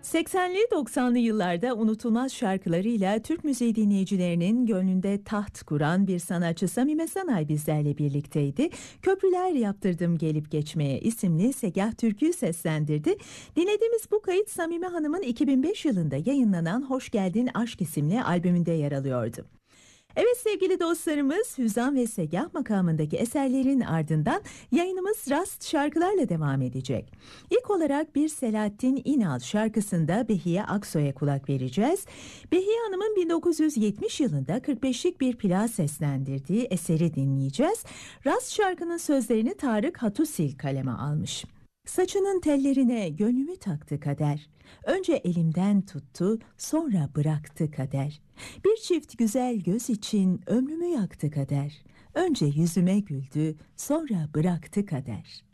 80'li 90'lı yıllarda unutulmaz şarkılarıyla Türk müziği dinleyicilerinin gönlünde taht kuran bir sanatçı Samime Sanay bizlerle birlikteydi. Köprüler Yaptırdım Gelip Geçmeye isimli Segah türküyü seslendirdi. Dinlediğimiz bu kayıt Samime Hanım'ın 2005 yılında yayınlanan Hoş Geldin Aşk isimli albümünde yer alıyordu. Evet sevgili dostlarımız, Hüzan ve Segah makamındaki eserlerin ardından yayınımız Rast şarkılarla devam edecek. İlk olarak bir Selahattin İnal şarkısında Behiye Aksoy'a kulak vereceğiz. Behiye Hanım'ın 1970 yılında 45'lik bir plağa seslendirdiği eseri dinleyeceğiz. Rast şarkının sözlerini Tarık Hatusil kaleme almış. Saçının tellerine gönlümü taktı kader. Önce elimden tuttu, sonra bıraktı kader. Bir çift güzel göz için ömrümü yaktı kader. Önce yüzüme güldü, sonra bıraktı kader.